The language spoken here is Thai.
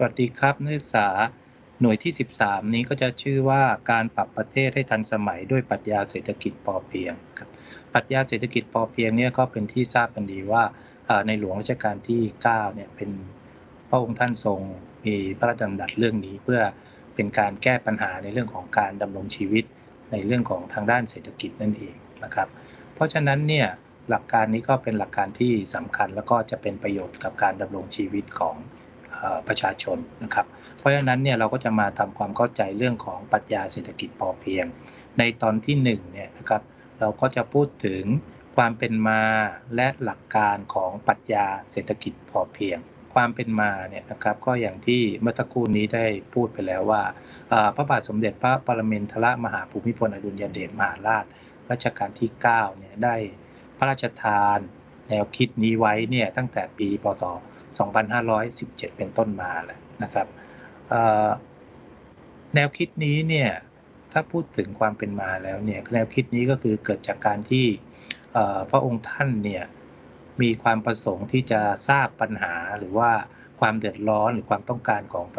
วัสดีครับนักศึกษาหน่วยที่13นี้ก็จะชื่อว่าการปรับประเทศให้ทันสมัยด้วยปรัชญาเศรษฐกิจพอเพียงครับปรัชญาเศรษฐกิจพอเพียงเนี่ยก็เป็นที่ทราบกันดีว่าในหลวงรัชกาลที่9เนี่ยเป็นพระองค์ท่านทรงมีพระราชดำรัสเรื่องนี้เพื่อเป็นการแก้ปัญหาในเรื่องของการดำรงชีวิตในเรื่องของทางด้านเศรษฐกิจนั่นเองนะครับเพราะฉะนั้นเนี่ยหลักการนี้ก็เป็นหลักการที่สำคัญแล้วก็จะเป็นประโยชน์กับการดำรงชีวิตของประชาชนนะครับเพราะฉะนั้นเนี่ยเราก็จะมาทำความเข้าใจเรื่องของปรัชญาเศรษฐกิจพอเพียงในตอนที่1เนี่ยนะครับเราก็จะพูดถึงความเป็นมาและหลักการของปรัชญาเศรษฐกิจพอเพียงความเป็นมาเนี่ยนะครับก็อย่างที่เมื่อสักครู่นี้ได้พูดไปแล้วว่าพระบาทสมเด็จพระปรมินทรมหาภูมิพลอดุลยเดชมหาราชรัชกาลที่9เนี่ยได้พระราชทานแนวคิดนี้ไว้เนี่ยตั้งแต่ปีพศ2517เป็นต้นมาแหละนะครับแนวคิดนี้เนี่ยถ้าพูดถึงความเป็นมาแล้วเนี่ยแนวคิดนี้ก็คือเกิดจากการที่พระองค์ท่านเนี่ยมีความประสงค์ที่จะทราบปัญหาหรือว่าความเดือดร้อนหรือความต้องการของ